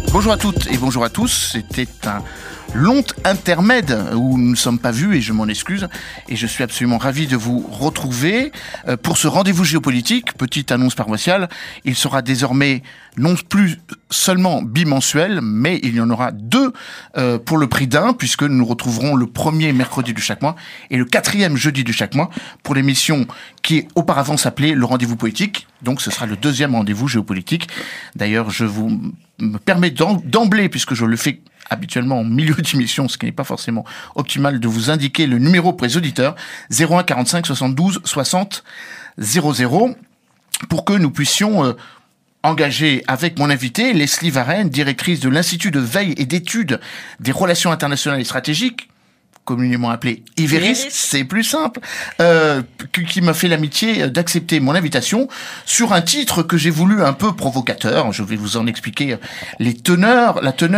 Bonjour à toutes et bonjour à tous. C'était un long intermède où nous ne sommes pas vus et je m'en excuse. Et je suis absolument ravi de vous retrouver pour ce rendez-vous géopolitique. Petite annonce paroissiale, il sera désormais non plus seulement bimensuel, mais il y en aura deux pour le prix d'un, puisque nous nous retrouverons le premier mercredi de chaque mois et le quatrième jeudi de chaque mois pour l'émission qui auparavant s'appelait Le Rendez-vous Politique. Donc ce sera le deuxième rendez-vous géopolitique. D'ailleurs, je me permets d'emblée, puisque je le fais habituellement en milieu d'émission, ce qui n'est pas forcément optimal, de vous indiquer le numéro pour les auditeurs, 01 45 72 60 00, pour que nous puissions engager avec mon invité, Leslie Varenne, directrice de l'Institut de veille et d'études des relations internationales et stratégiques, communément appelé Iveris, c'est plus simple, qui m'a fait l'amitié d'accepter mon invitation sur un titre que j'ai voulu un peu provocateur. Je vais vous en expliquer les tenants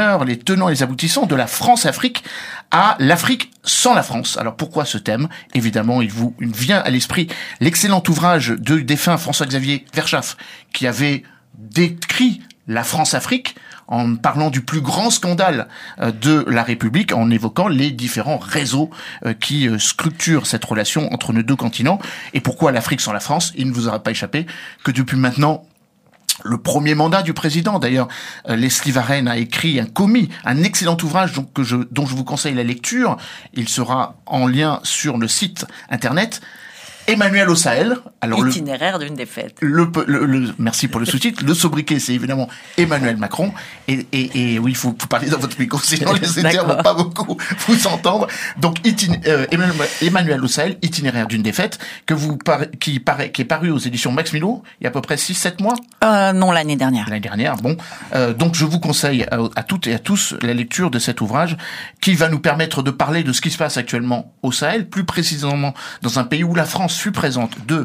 et les aboutissants de la France-Afrique à l'Afrique sans la France. Alors pourquoi ce thème ? Évidemment, il vous vient à l'esprit l'excellent ouvrage du défunt François-Xavier Verschaff, qui avait décrit la France-Afrique en parlant du plus grand scandale de la République, en évoquant les différents réseaux qui structurent cette relation entre nos deux continents. Et pourquoi l'Afrique sans la France ? Il ne vous aura pas échappé que depuis maintenant le premier mandat du président, d'ailleurs, Leslie Varenne a écrit un excellent ouvrage dont je vous conseille la lecture. Il sera en lien sur le site internet. Emmanuel au Sahel. Alors itinéraire d'une défaite. Merci pour le sous-titre. Le sobriquet, c'est évidemment Emmanuel Macron. Et oui, il faut parler dans votre micro, sinon les éditeurs ne vont pas beaucoup vous entendre. Donc, Emmanuel au Sahel, itinéraire d'une défaite, qui est paru aux éditions Max Milo il y a à peu près 6-7 mois. Non, l'année dernière. L'année dernière, bon. Donc, je vous conseille à toutes et à tous la lecture de cet ouvrage qui va nous permettre de parler de ce qui se passe actuellement au Sahel, plus précisément dans un pays où la France fut présente de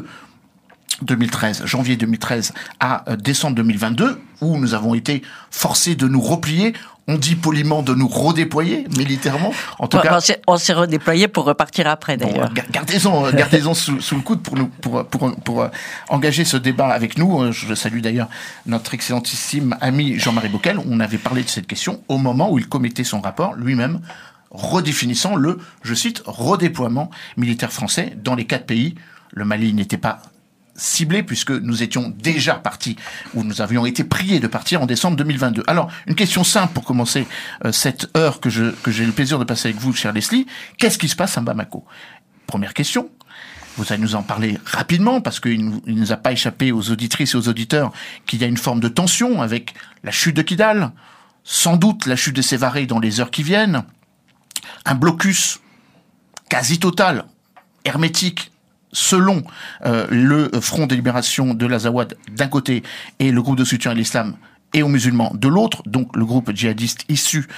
janvier 2013 à décembre 2022, où nous avons été forcés de nous replier. On dit poliment de nous redéployer, militairement. En tout cas, on s'est redéployé pour repartir après, d'ailleurs. Bon, gardez-en sous le coude pour engager ce débat avec nous. Je salue d'ailleurs notre excellentissime ami Jean-Marie Bockel. On avait parlé de cette question au moment où il commettait son rapport lui-même, redéfinissant le, je cite, redéploiement militaire français dans les 4 pays. Le Mali n'était pas ciblé puisque nous étions déjà partis, ou nous avions été priés de partir en décembre 2022. Alors, une question simple pour commencer cette heure que j'ai le plaisir de passer avec vous, cher Leslie. Qu'est-ce qui se passe à Bamako ? Première question. Vous allez nous en parler rapidement parce qu'il ne nous a pas échappé aux auditrices et aux auditeurs qu'il y a une forme de tension avec la chute de Kidal, sans doute la chute de Sévaré dans les heures qui viennent, un blocus quasi total, hermétique, selon le Front de libération de l'Azawad d'un côté et le groupe de soutien à l'islam et aux musulmans de l'autre, donc le groupe djihadiste issu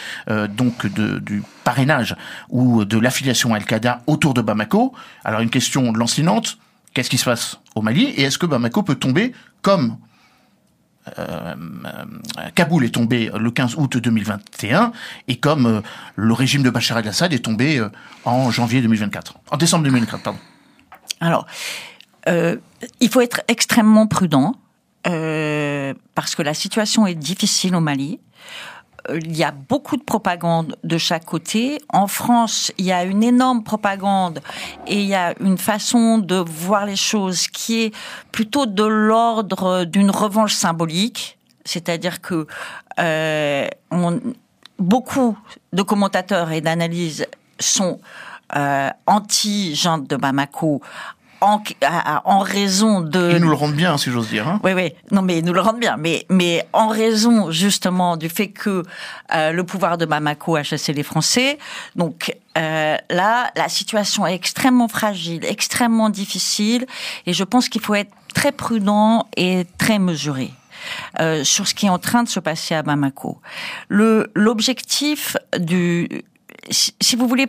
du parrainage ou de l'affiliation à Al-Qaïda autour de Bamako. Alors une question lancinante, qu'est-ce qui se passe au Mali et est-ce que Bamako peut tomber comme Kaboul est tombé le 15 août 2021 et comme le régime de Bachar el-Assad est tombé en décembre 2024, pardon. Alors, il faut être extrêmement prudent parce que la situation est difficile au Mali. Il y a beaucoup de propagande de chaque côté. En France, il y a une énorme propagande et il y a une façon de voir les choses qui est plutôt de l'ordre d'une revanche symbolique. C'est-à-dire que beaucoup de commentateurs et d'analyses sont anti-junte de Bamako en raison de... Ils nous le rendent bien, si j'ose dire. Hein. Oui. Non, mais ils nous le rendent bien. Mais en raison, justement, du fait que le pouvoir de Bamako a chassé les Français. Donc, là, la situation est extrêmement fragile, extrêmement difficile. Et je pense qu'il faut être très prudent et très mesuré sur ce qui est en train de se passer à Bamako. L'objectif si vous voulez,